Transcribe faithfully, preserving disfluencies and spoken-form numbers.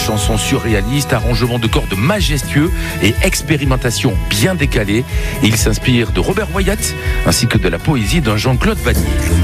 chansons surréalistes, arrangements de cordes majestueux et expérimentation bien décalée. Il s'inspire de Robert Wyatt ainsi que de la poésie d'un Jean-Claude Vannier.